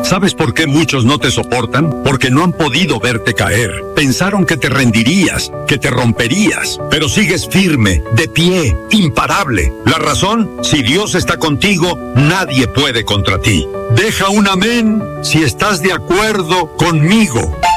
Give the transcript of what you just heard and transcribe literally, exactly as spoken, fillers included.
¿Sabes por qué muchos no te soportan? Porque no han podido verte caer. Pensaron que te rendirías, que te romperías, pero sigues firme, de pie, imparable. ¿La razón? Si Dios está contigo, nadie puede contra ti. Deja un amén si estás de acuerdo conmigo.